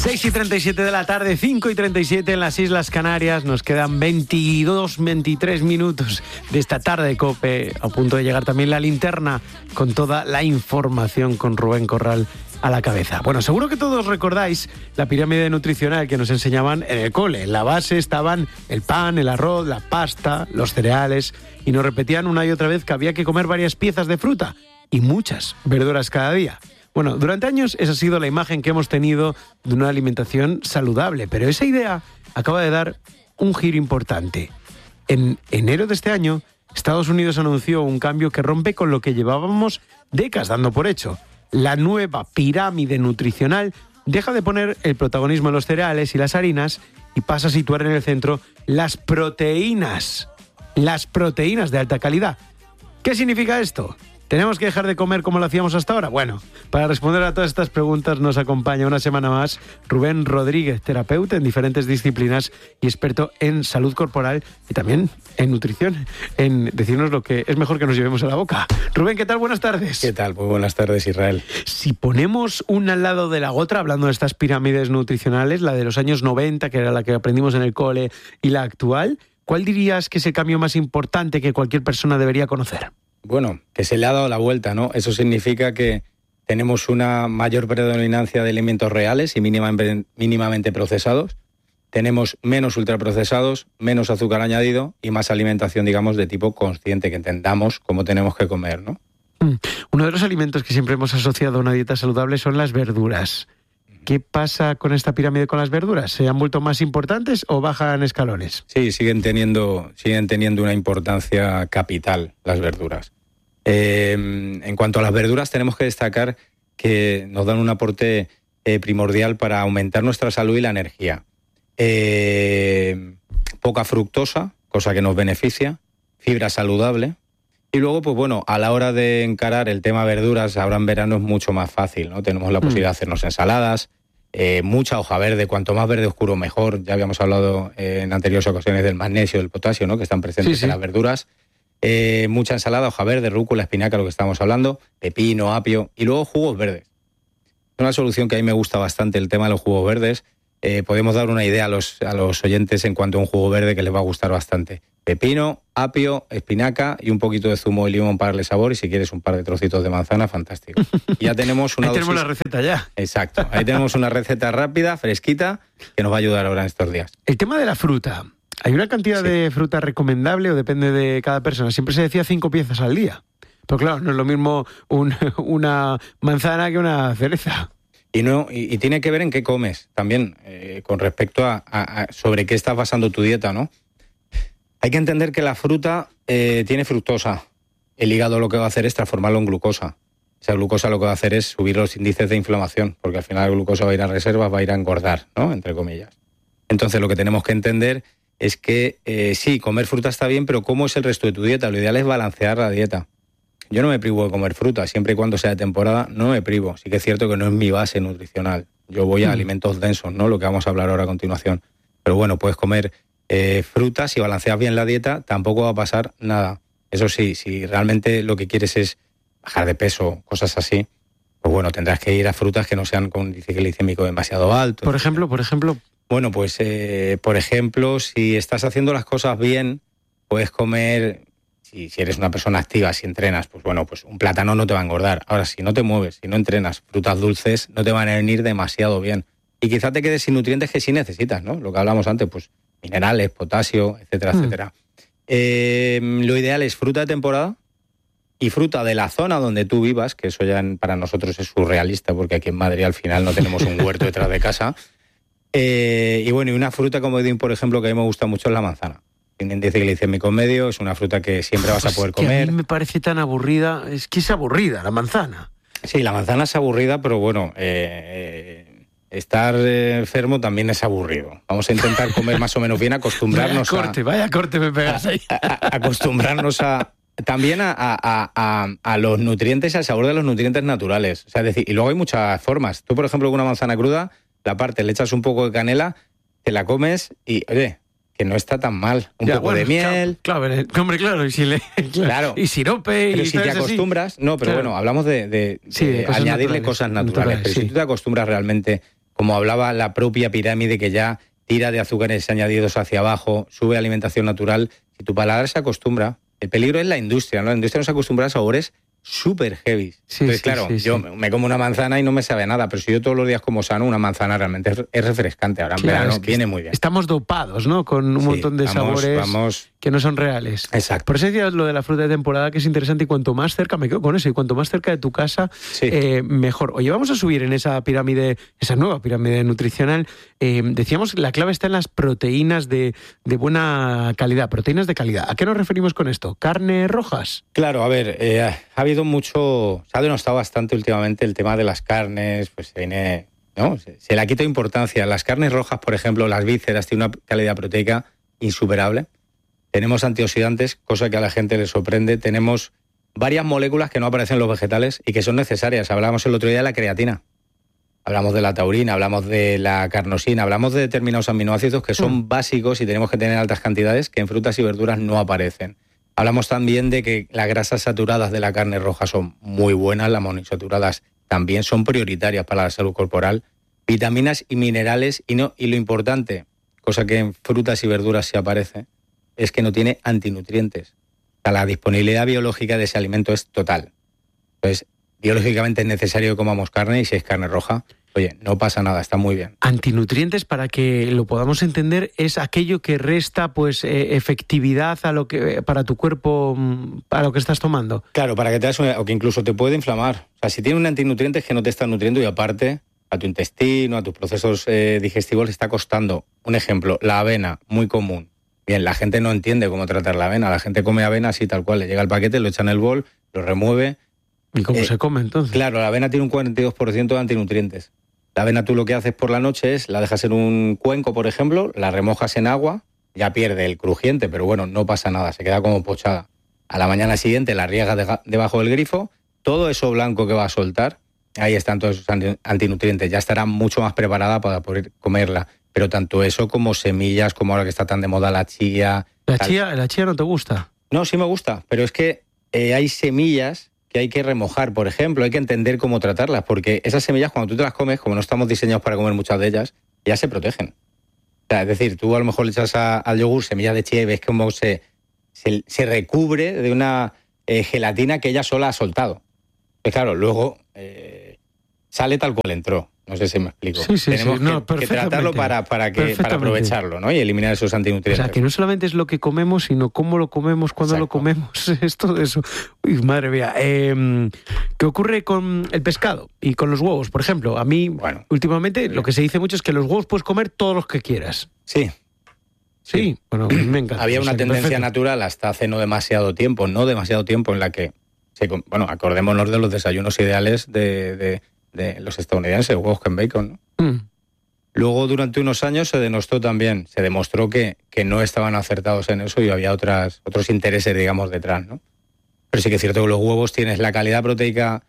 6:37 de la tarde, 5:37 en las Islas Canarias. Nos quedan 23 minutos de esta tarde de COPE. A punto de llegar también la linterna con toda la información con Rubén Corral a la cabeza. Bueno, seguro que todos recordáis la pirámide nutricional que nos enseñaban en el cole. En la base estaban el pan, el arroz, la pasta, los cereales y nos repetían una y otra vez que había que comer varias piezas de fruta y muchas verduras cada día. Bueno, durante años esa ha sido la imagen que hemos tenido de una alimentación saludable, pero esa idea acaba de dar un giro importante. En enero de este año, Estados Unidos anunció un cambio que rompe con lo que llevábamos décadas dando por hecho. La nueva pirámide nutricional deja de poner el protagonismo en los cereales y las harinas y pasa a situar en el centro las proteínas de alta calidad. ¿Qué significa esto? ¿Tenemos que dejar de comer como lo hacíamos hasta ahora? Bueno, para responder a todas estas preguntas nos acompaña una semana más Rubén Rodríguez, terapeuta en diferentes disciplinas y experto en salud corporal y también en nutrición, en decirnos lo que es mejor que nos llevemos a la boca. Rubén, ¿qué tal? Buenas tardes. ¿Qué tal? Muy buenas tardes, Israel. Si ponemos una al lado de la otra, hablando de estas pirámides nutricionales, la de los años 90, que era la que aprendimos en el cole, y la actual, ¿cuál dirías que es el cambio más importante que cualquier persona debería conocer? Bueno, que se le ha dado la vuelta, ¿no? Eso significa que tenemos una mayor predominancia de alimentos reales y mínimamente procesados. Tenemos menos ultraprocesados, menos azúcar añadido y más alimentación, digamos, de tipo consciente, que entendamos cómo tenemos que comer, ¿no? Uno de los alimentos que siempre hemos asociado a una dieta saludable son las verduras. ¿Qué pasa con esta pirámide con las verduras? ¿Se han vuelto más importantes o bajan escalones? Sí, siguen teniendo una importancia capital las verduras. En cuanto a las verduras, tenemos que destacar que nos dan un aporte primordial para aumentar nuestra salud y la energía. Poca fructosa, cosa que nos beneficia, fibra saludable. Y luego, pues bueno, a la hora de encarar el tema verduras, ahora en verano es mucho más fácil, ¿no? Tenemos la posibilidad de hacernos ensaladas, mucha hoja verde, cuanto más verde oscuro mejor. Ya habíamos hablado en anteriores ocasiones del magnesio, del potasio, ¿no? Que están presentes en las verduras. Mucha ensalada, hoja verde, rúcula, espinaca, lo que estábamos hablando, pepino, apio y luego jugos verdes. Es una solución que a mí me gusta bastante, el tema de los jugos verdes. Podemos dar una idea a los oyentes en cuanto a un jugo verde que les va a gustar bastante. Pepino, apio, espinaca y un poquito de zumo de limón para darle sabor, y si quieres un par de trocitos de manzana, fantástico. Y ya tenemos una Ahí tenemos la receta ya. Exacto, ahí tenemos una receta rápida, fresquita, que nos va a ayudar ahora en estos días. El tema de la fruta. ¿Hay una cantidad de fruta recomendable o depende de cada persona? Siempre se decía 5 piezas al día. Pero claro, no es lo mismo una manzana que una cereza. Y tiene que ver en qué comes también, con respecto a sobre qué estás basando tu dieta, ¿no? Hay que entender que la fruta tiene fructosa. El hígado lo que va a hacer es transformarlo en glucosa. Esa glucosa lo que va a hacer es subir los índices de inflamación, porque al final la glucosa va a ir a reservas, va a ir a engordar, ¿no? Entre comillas. Entonces lo que tenemos que entender es que sí, comer fruta está bien, pero ¿cómo es el resto de tu dieta? Lo ideal es balancear la dieta. Yo no me privo de comer fruta, siempre y cuando sea de temporada, no me privo. Sí que es cierto que no es mi base nutricional. Yo voy a alimentos densos, ¿no? Lo que vamos a hablar ahora a continuación. Pero bueno, puedes comer frutas, si balanceas bien la dieta, tampoco va a pasar nada. Eso sí, si realmente lo que quieres es bajar de peso, cosas así, pues bueno, tendrás que ir a frutas que no sean con índice glicémico demasiado alto. Por ejemplo. Bueno, pues, por ejemplo, si estás haciendo las cosas bien, puedes comer, si eres una persona activa, si entrenas, pues bueno, pues un plátano no te va a engordar. Ahora, si no te mueves, si no entrenas, frutas dulces no te van a venir demasiado bien. Y quizá te quedes sin nutrientes que sí necesitas, ¿no? Lo que hablamos antes, pues minerales, potasio, etcétera, etcétera. Lo ideal es fruta de temporada y fruta de la zona donde tú vivas, que eso ya para nosotros es surrealista, porque aquí en Madrid al final no tenemos un huerto detrás de casa. Y bueno, y una fruta como digo, por ejemplo, que a mí me gusta mucho es la manzana. Tiene índice glicémico medio, es una fruta que siempre vas a poder comer. A mí me parece tan aburrida, es que es aburrida la manzana. Sí, la manzana es aburrida, pero bueno, estar enfermo también es aburrido. Vamos a intentar comer más o menos bien, acostumbrarnos Vaya corte me pegas ahí. Acostumbrarnos también a los nutrientes, al sabor de los nutrientes naturales. O sea, es decir, y luego hay muchas formas. Tú, por ejemplo, con una manzana cruda, la parte le echas un poco de canela, te la comes y, oye, que no está tan mal. Un poco de miel. Claro, y sirope. Pero y si te acostumbras... Así. No, pero bueno, hablamos de añadirle cosas naturales. Pero si tú te acostumbras realmente como hablaba la propia pirámide, que ya tira de azúcares añadidos hacia abajo, sube alimentación natural, si tu paladar se acostumbra, el peligro es la industria, ¿no? La industria nos acostumbra a sabores súper heavy. Sí, Entonces, sí, claro, sí, yo sí. me como una manzana y no me sabe a nada, pero si yo todos los días como sano, una manzana realmente es refrescante. Ahora en Claro, verano es que viene muy bien. estamos dopados, ¿no? Con un Sí, montón de sabores vamos. que no son reales. Exacto. Por eso decías lo de la fruta de temporada, que es interesante, y cuanto más cerca, me quedo con eso, y cuanto más cerca de tu casa, Sí. mejor. Oye, vamos a subir en esa pirámide, esa nueva pirámide nutricional. Decíamos que la clave está en las proteínas de buena calidad, proteínas de calidad. ¿A qué nos referimos con esto? ¿Carnes rojas? Claro, a ver, ha habido mucho, se ha denostado bastante últimamente el tema de las carnes, pues se viene, ¿no? Se le ha quitado importancia. Las carnes rojas, por ejemplo, las vísceras, tienen una calidad proteica insuperable. Tenemos antioxidantes, cosa que a la gente le sorprende. Tenemos varias moléculas que no aparecen en los vegetales y que son necesarias. Hablábamos el otro día de la creatina, hablamos de la taurina, hablamos de la carnosina, hablamos de determinados aminoácidos que son básicos y tenemos que tener altas cantidades que en frutas y verduras no aparecen. Hablamos también de que las grasas saturadas de la carne roja son muy buenas, las monoinsaturadas también son prioritarias para la salud corporal. Vitaminas y minerales y lo importante, cosa que en frutas y verduras sí aparece, es que no tiene antinutrientes. O sea, la disponibilidad biológica de ese alimento es total. Entonces, biológicamente es necesario que comamos carne y si es carne roja, oye, no pasa nada, está muy bien. Antinutrientes, para que lo podamos entender, es aquello que resta pues efectividad a lo que para tu cuerpo, a lo que estás tomando. Claro, para que te das o que incluso te puede inflamar. O sea, si tiene un antinutriente es que no te está nutriendo y aparte a tu intestino, a tus procesos digestivos le está costando. Un ejemplo, la avena, muy común. Bien, la gente no entiende cómo tratar la avena. La gente come avena así tal cual. Le llega el paquete, lo echa en el bol, lo remueve. ¿Y cómo se come entonces? Claro, la avena tiene un 42% de antinutrientes. La avena tú lo que haces por la noche es, la dejas en un cuenco, por ejemplo, la remojas en agua, ya pierde el crujiente, pero bueno, no pasa nada, se queda como pochada. A la mañana siguiente la riegas debajo del grifo, todo eso blanco que va a soltar, ahí están todos esos antinutrientes, ya estará mucho más preparada para poder comerla. Pero tanto eso como semillas, como ahora que está tan de moda la chía. ¿La chía no te gusta? No, sí me gusta, pero es que hay semillas que hay que remojar, por ejemplo, hay que entender cómo tratarlas, porque esas semillas cuando tú te las comes, como no estamos diseñados para comer muchas de ellas, ya se protegen. O sea, es decir, tú a lo mejor le echas al yogur semillas de chía y ves cómo se recubre de una gelatina que ella sola ha soltado. Pues claro, luego sale tal cual entró. No sé si me explico. Sí, Tenemos no, que tratarlo para aprovecharlo, ¿no? Y eliminar esos antinutrientes. O sea, que no solamente es lo que comemos, sino cómo lo comemos, cuándo Exacto. lo comemos. Es todo eso. Uy, madre mía. ¿Qué ocurre con el pescado y con los huevos? Por ejemplo, a mí, últimamente, lo que se dice mucho es que los huevos puedes comer todos los que quieras. Sí. Sí, bueno, a mí me encanta. Había una tendencia perfecto. natural hasta hace no demasiado tiempo, en la que, acordémonos de los desayunos ideales de los estadounidenses, huevos con bacon, ¿no? Luego, durante unos años, se demostró que no estaban acertados en eso y había otros intereses, digamos, detrás, ¿no? Pero sí que es cierto que los huevos tienes la calidad proteica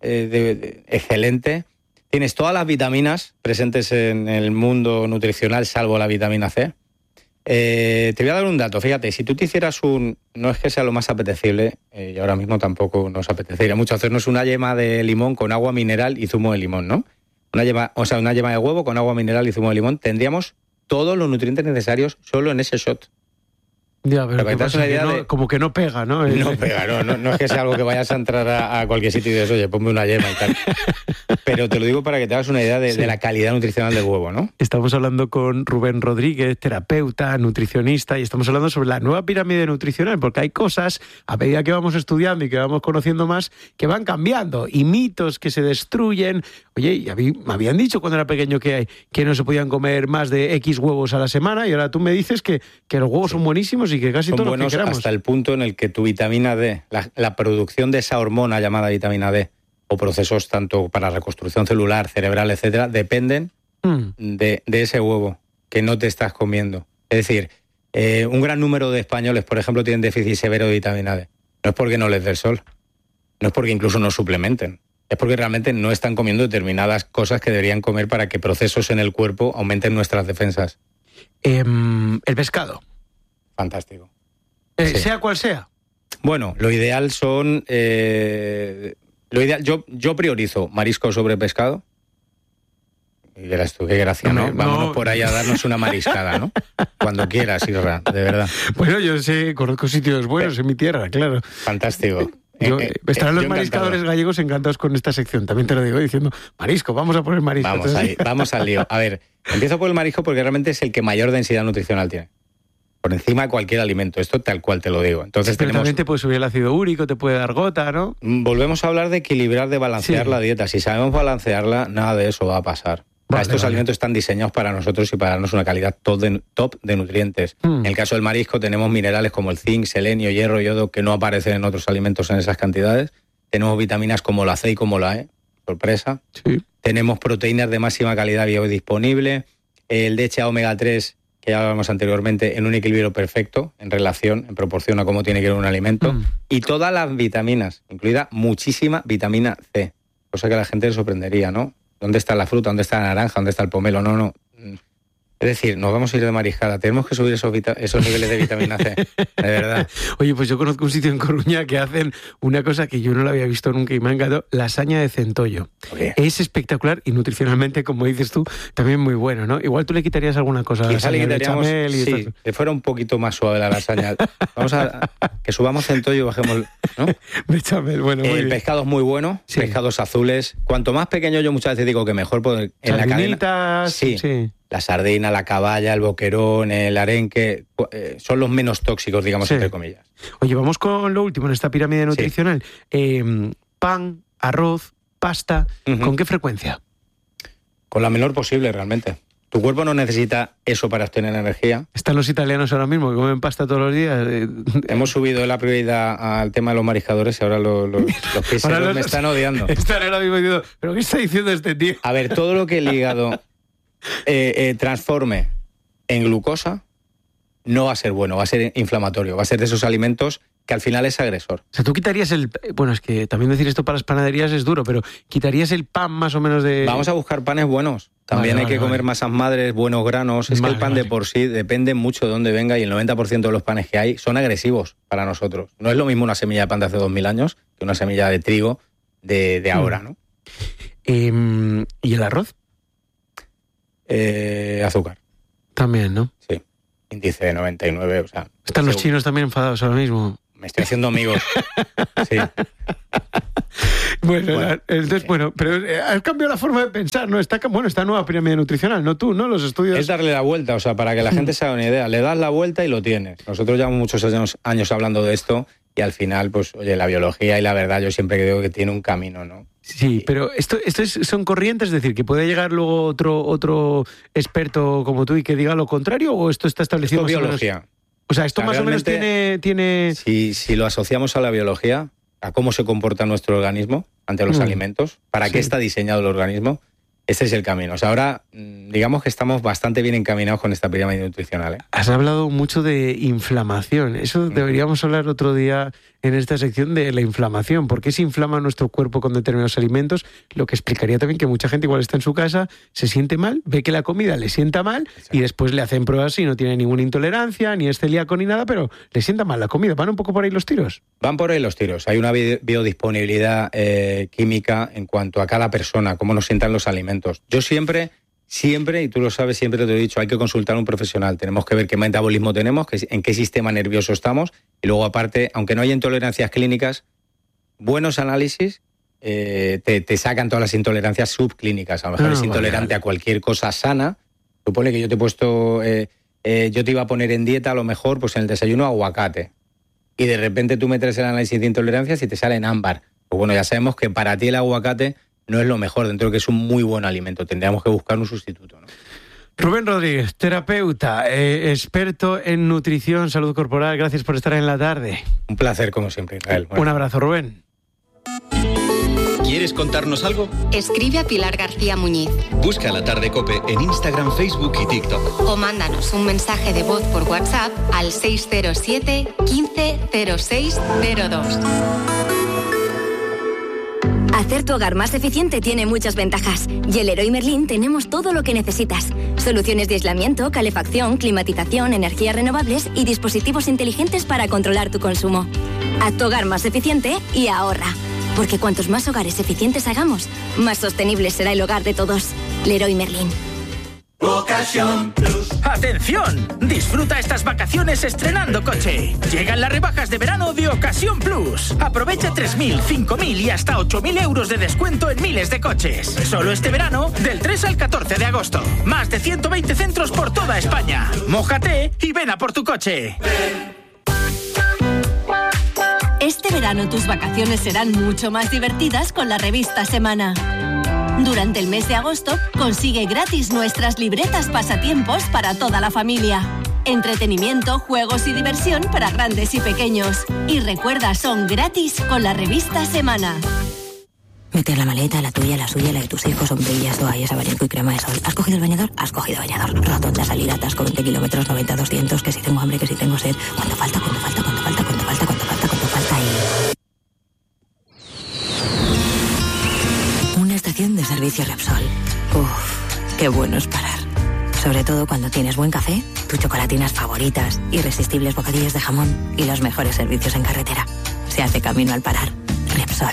excelente, tienes todas las vitaminas presentes en el mundo nutricional, salvo la vitamina C. Te voy a dar un dato, fíjate, si tú te hicieras no es que sea lo más apetecible, y ahora mismo tampoco nos apetecería mucho hacernos una yema de limón con agua mineral y zumo de limón, ¿no? Una yema de huevo con agua mineral y zumo de limón, tendríamos todos los nutrientes necesarios solo en ese shot. Ya, pero que pasa que como que no pega, ¿no? No pega, no es que sea algo que vayas a entrar a cualquier sitio y dices, oye, ponme una yema y tal. Pero te lo digo para que te hagas una idea de la calidad nutricional del huevo, ¿no? Estamos hablando con Rubén Rodríguez, terapeuta, nutricionista, y estamos hablando sobre la nueva pirámide nutricional, porque hay cosas, a medida que vamos estudiando y que vamos conociendo más, que van cambiando, y mitos que se destruyen. Oye, y a mí me habían dicho cuando era pequeño que no se podían comer más de X huevos a la semana, y ahora tú me dices que los huevos son buenísimos y que casi son todos buenos los que queramos. Hasta el punto en el que tu vitamina D, la producción de esa hormona llamada vitamina D, o procesos tanto para reconstrucción celular, cerebral, etcétera, dependen de ese huevo que no te estás comiendo. Es decir, un gran número de españoles, por ejemplo, tienen déficit severo de vitamina D. No es porque no les dé el sol, no es porque incluso no suplementen, es porque realmente no están comiendo determinadas cosas que deberían comer para que procesos en el cuerpo aumenten nuestras defensas. El pescado. Fantástico. Sí. Sea cual sea. Bueno, lo ideal son... yo priorizo marisco sobre pescado. Y verás tú, qué gracia, ¿no? Vámonos por ahí a darnos una mariscada, ¿no? Cuando quieras, Isra, de verdad. Bueno, yo sé, conozco sitios buenos en mi tierra, claro. Fantástico. Estarán los mariscadores gallegos encantados con esta sección, también te lo digo, diciendo, marisco, vamos a poner marisco. Vamos ahí, vamos al lío. A ver, empiezo por el marisco porque realmente es el que mayor densidad nutricional tiene. Por encima de cualquier alimento, esto tal cual te lo digo. Entonces pero también te puede subir el ácido úrico, te puede dar gota, ¿no? Volvemos a hablar de equilibrar, de balancear la dieta. Si sabemos balancearla, nada de eso va a pasar. Estos alimentos están diseñados para nosotros y para darnos una calidad top de nutrientes. En el caso del marisco tenemos minerales como el zinc, selenio, hierro, yodo, que no aparecen en otros alimentos en esas cantidades. Tenemos vitaminas como la C y como la E, sorpresa. Sí. Tenemos proteínas de máxima calidad biodisponible, el DHA omega 3, que ya hablábamos anteriormente, en un equilibrio perfecto, en relación, en proporción a cómo tiene que ir un alimento, y todas las vitaminas, incluida muchísima vitamina C, cosa que a la gente le sorprendería, ¿no? ¿Dónde está la fruta? ¿Dónde está la naranja? ¿Dónde está el pomelo? No. Es decir, nos vamos a ir de mariscada. Tenemos que subir esos niveles de vitamina C, de verdad. Oye, pues yo conozco un sitio en Coruña que hacen una cosa que yo no la había visto nunca y me ha encantado, lasaña de centollo. Oye. Es espectacular y nutricionalmente, como dices tú, también muy bueno, ¿no? Igual tú le quitarías alguna cosa. Quizá le quitaríamos, sí, que fuera un poquito más suave la lasaña. Vamos a que subamos centollo y bajemos, ¿no? Bechamel, bueno, muy bien. Pescado es muy bueno, sí. Pescados azules. Cuanto más pequeño, yo muchas veces digo que mejor, porque en la cadena... Sí. La sardina, la caballa, el boquerón, el arenque, son los menos tóxicos, digamos, entre comillas. Oye, vamos con lo último en esta pirámide nutricional. Pan, arroz, pasta, ¿con qué frecuencia? Con la menor posible, realmente. Tu cuerpo no necesita eso para obtener energía. Están los italianos ahora mismo que comen pasta todos los días. Hemos subido la prioridad al tema de los mariscadores y ahora los pizzeros me están odiando. Están ahora mismo diciendo, ¿pero qué está diciendo este tío? A ver, todo lo que el hígado transforme en glucosa no va a ser bueno, va a ser inflamatorio, va a ser de esos alimentos que al final es agresor. O sea, tú quitarías el... Bueno, es que también decir esto para las panaderías es duro, pero ¿quitarías el pan más o menos de...? Vamos a buscar panes buenos. También hay que comer masas madres, buenos granos. Es que el pan de por sí depende mucho de dónde venga y el 90% de los panes que hay son agresivos para nosotros. No es lo mismo una semilla de pan de hace 2000 años que una semilla de trigo de ahora, ¿no? ¿Y el arroz? Azúcar. También, ¿no? Sí. Índice de 99, o sea... ¿Están los chinos también enfadados ahora mismo? Me estoy haciendo amigos. Sí. Bueno, entonces, pero has cambiado la forma de pensar, ¿no? Esta nueva pirámide nutricional, no tú, ¿no? Los estudios... Es darle la vuelta, o sea, para que la gente se haga una idea. Le das la vuelta y lo tienes. Nosotros llevamos muchos años hablando de esto y al final, pues, oye, la biología y la verdad yo siempre digo que tiene un camino, ¿no? Sí, pero esto son corrientes, es decir, que puede llegar luego otro experto como tú y que diga lo contrario, ¿o esto está establecido? Esto es biología. O sea, esto más o menos tiene... Si lo asociamos a la biología, a cómo se comporta nuestro organismo ante los alimentos, para qué está diseñado el organismo, este es el camino. O sea, ahora digamos que estamos bastante bien encaminados con esta pirámide nutricional, ¿eh? Has hablado mucho de inflamación. Eso deberíamos hablar otro día en esta sección de la inflamación. ¿Por qué se inflama nuestro cuerpo con determinados alimentos? Lo que explicaría también que mucha gente igual está en su casa, se siente mal, ve que la comida le sienta mal. Exacto. Y después le hacen pruebas y no tiene ninguna intolerancia, ni es celíaco ni nada, pero le sienta mal la comida. ¿Van un poco por ahí los tiros? Van por ahí los tiros. Hay una biodisponibilidad química en cuanto a cada persona, cómo nos sientan los alimentos. Yo siempre, y tú lo sabes, siempre te lo he dicho, hay que consultar a un profesional. Tenemos que ver qué metabolismo tenemos, en qué sistema nervioso estamos, y luego aparte, aunque no haya intolerancias clínicas, buenos análisis te sacan todas las intolerancias subclínicas. A lo mejor es intolerante a cualquier cosa sana. Supone que yo te he puesto, yo te iba a poner en dieta a lo mejor pues en el desayuno aguacate, y de repente tú metes el análisis de intolerancias y te sale en ámbar. Pues bueno, ya sabemos que para ti el aguacate no es lo mejor, dentro de que es un muy buen alimento. Tendríamos que buscar un sustituto, ¿no? Rubén Rodríguez, terapeuta, experto en nutrición, salud corporal. Gracias por estar en la tarde. Un placer, como siempre, Israel. Bueno. Un abrazo, Rubén. ¿Quieres contarnos algo? Escribe a Pilar García Muñiz. Busca La Tarde COPE en Instagram, Facebook y TikTok. O mándanos un mensaje de voz por WhatsApp al 607 15 06 02. Hacer tu hogar más eficiente tiene muchas ventajas. Y en Leroy Merlin tenemos todo lo que necesitas. Soluciones de aislamiento, calefacción, climatización, energías renovables y dispositivos inteligentes para controlar tu consumo. Haz tu hogar más eficiente y ahorra. Porque cuantos más hogares eficientes hagamos, más sostenible será el hogar de todos. Leroy Merlin. Ocasión Plus. ¡Atención! Disfruta estas vacaciones estrenando coche. Llegan las rebajas de verano de Ocasión Plus. Aprovecha 3.000, 5.000 y hasta 8.000 euros de descuento en miles de coches. Solo este verano, del 3 al 14 de agosto. Más de 120 centros por toda España. Mójate y ven a por tu coche. Este verano tus vacaciones serán mucho más divertidas con la revista Semana. Durante el mes de agosto, consigue gratis nuestras libretas pasatiempos para toda la familia. Entretenimiento, juegos y diversión para grandes y pequeños. Y recuerda, son gratis con la revista Semana. Meter la maleta, la tuya, la suya, la de tus hijos, sombrillas, toallas, abanico y crema de sol. ¿Has cogido el bañador? Has cogido bañador. Rotonda, salida, atasco, 20 kilómetros, 90, 200, que si tengo hambre, que si tengo sed. ¿Cuánto falta? ¿Cuánto falta? ¿Cuánto falta? ¿Cuánto falta? ¿Cuánto falta? ¿Cuánto falta? Una estación de servicio Repsol. Uf, qué bueno es parar. Sobre todo cuando tienes buen café, tus chocolatinas favoritas, irresistibles bocadillos de jamón y los mejores servicios en carretera. Se hace camino al parar. Repsol.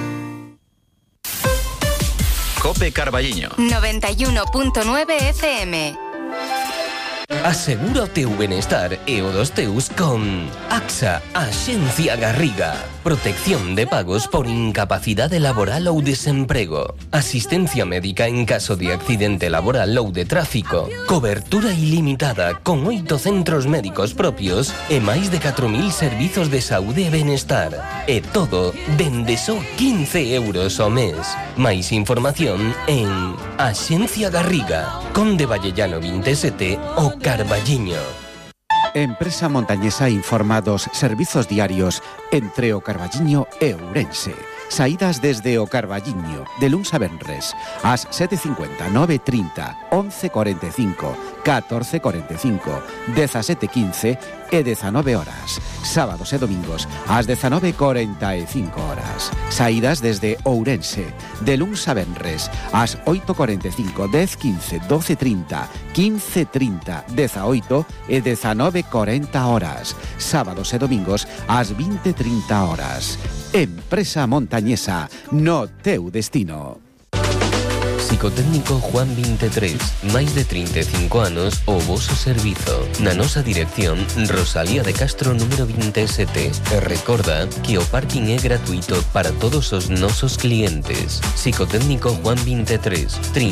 COPE Carballiño 91.9 FM. Asegura o teu benestar e o dos teus con AXA, Axencia Garriga. Protección de pagos por incapacidade laboral ou desemprego. Asistencia médica en caso de accidente laboral ou de tráfico. Cobertura ilimitada con 8 centros médicos propios e máis de 4.000 servizos de saúde e benestar. E todo dende só 15 euros ao mes. Máis información en Axencia Garriga, Conde Vallellano 27 o Carballiño. Empresa Montañesa informa dos servizos diarios entre o Carballiño e Ourense. Saídas desde o Carballiño, de luns a venres, ás 7:50, 9:30, 11:45, 14:45, 17:15 e 19 horas. Sábados e domingos, ás 19:45 horas. Saídas desde Ourense, de luns a venres, ás 8:45, 10:15, 12:30, 15:30, 18 e 19:40 horas. Sábados e domingos, ás 20:30 horas. Empresa Montañesa, no teu destino. Psicotécnico Juan 23, máis de 35 anos o voso servizo. Na nosa dirección, Rosalía de Castro número 27. E recorda que o parking é gratuito para todos os nosos clientes. Psicotécnico Juan 23,